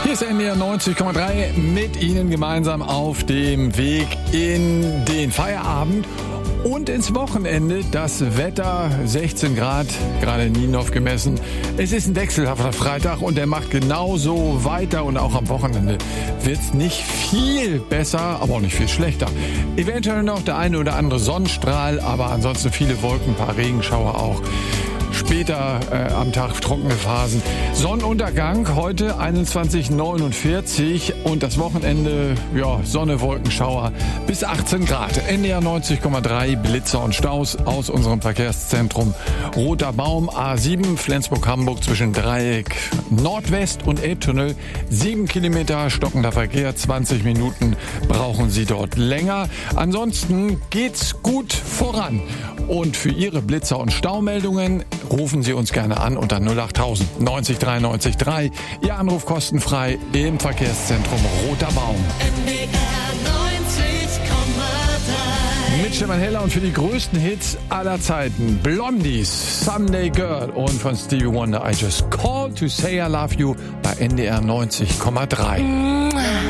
Hier ist NDR 90,3 mit Ihnen gemeinsam auf dem Weg in den Feierabend und ins Wochenende. Das Wetter 16 Grad, gerade in Niendorf gemessen. Es ist ein wechselhafter Freitag und der macht genauso weiter und auch am Wochenende wird's nicht viel besser, aber auch nicht viel schlechter. Eventuell noch der eine oder andere Sonnenstrahl, aber ansonsten viele Wolken, ein paar Regenschauer auch. Später am Tag trockene Phasen. Sonnenuntergang heute 21:49 und das Wochenende, ja, Sonne, Wolkenschauer bis 18 Grad. NDR 90,3 Blitzer und Staus aus unserem Verkehrszentrum Roter Baum A7 Flensburg-Hamburg zwischen Dreieck Nordwest und Elbtunnel. 7 Kilometer stockender Verkehr, 20 Minuten brauchen Sie dort länger. Ansonsten geht's gut voran. Und für Ihre Blitzer- und Staumeldungen rufen Sie uns gerne an unter 08000 90 93 3. Ihr Anruf kostenfrei im Verkehrszentrum Roter Baum. Mit Stefan Heller und für die größten Hits aller Zeiten. Blondies, Sunday Girl und von Stevie Wonder I Just Called to Say I Love You bei NDR 90,3.